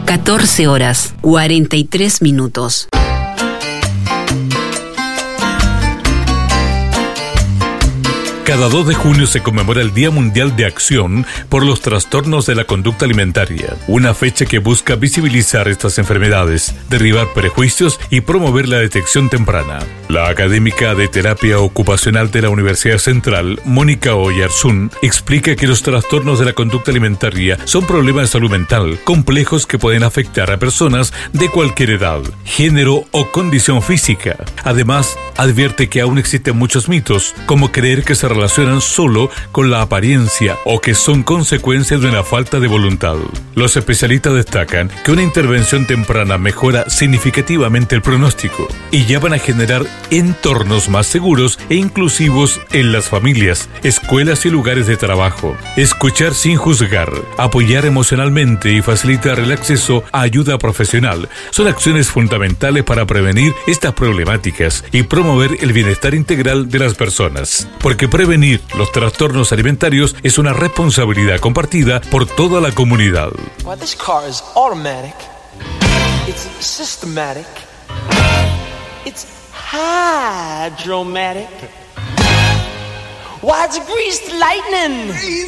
14 horas, 43 minutos. Cada 2 de junio se conmemora el Día Mundial de Acción por los Trastornos de la Conducta Alimentaria, una fecha que busca visibilizar estas enfermedades, derribar prejuicios y promover la detección temprana. La académica de terapia ocupacional de la Universidad Central, Mónica Oyarzún, explica que los trastornos de la conducta alimentaria son problemas de salud mental complejos que pueden afectar a personas de cualquier edad, género o condición física. Además, advierte que aún existen muchos mitos, como creer que se relacionan solo con la apariencia o que son consecuencia de una falta de voluntad. Los especialistas destacan que una intervención temprana mejora significativamente el pronóstico y ya van a generar entornos más seguros e inclusivos en las familias, escuelas y lugares de trabajo. Escuchar sin juzgar, apoyar emocionalmente y facilitar el acceso a ayuda profesional son acciones fundamentales para prevenir estas problemáticas y promover el bienestar integral de las personas. Porque prevenir los trastornos alimentarios es una responsabilidad compartida por toda la comunidad. Well, this car is automatic. It's systematic. It's hydromatic. Why, it's greased lightning.